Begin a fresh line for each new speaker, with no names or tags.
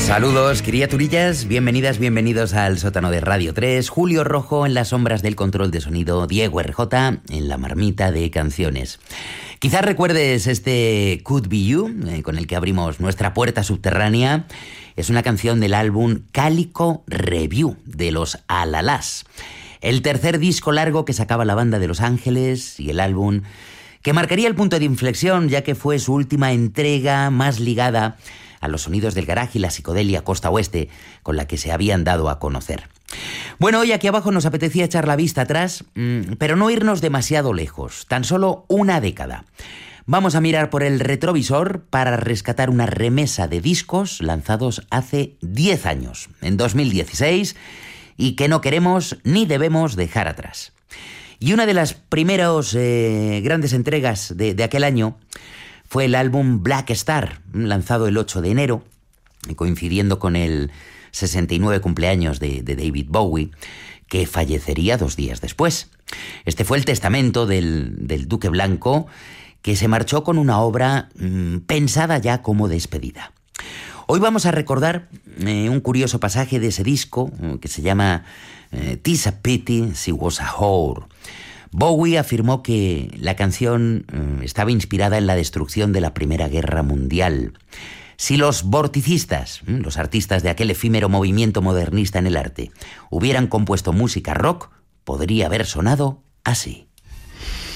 Saludos, criaturillas, bienvenidas, bienvenidos al sótano de Radio 3, Julio Rojo en las sombras del control de sonido, Diego RJ en la marmita de canciones. Quizás recuerdes este Could Be You, con el que abrimos nuestra puerta subterránea. Es una canción del álbum Cálico Review, de los Alalás. El tercer disco largo que sacaba la banda de Los Ángeles y el álbum que marcaría el punto de inflexión, ya que fue su última entrega más ligada a los sonidos del garage y la psicodelia costa oeste con la que se habían dado a conocer. Bueno, hoy aquí abajo nos apetecía echar la vista atrás, pero no irnos demasiado lejos, tan solo una década. Vamos a mirar por el retrovisor para rescatar una remesa de discos lanzados hace 10 años, en 2016, y que no queremos ni debemos dejar atrás. Y una de las primeras grandes entregas de aquel año fue el álbum Black Star, lanzado el 8 de enero, coincidiendo con el 69 cumpleaños de David Bowie, que fallecería 2 días después. Este fue el testamento del Duque Blanco, que se marchó con una obra pensada ya como despedida. Hoy vamos a recordar un curioso pasaje de ese disco que se llama "'Tis a Pity She Was a Whore". Bowie afirmó que la canción estaba inspirada en la destrucción de la Primera Guerra Mundial. Si los vorticistas, los artistas de aquel efímero movimiento modernista en el arte, hubieran compuesto música rock, podría haber sonado así.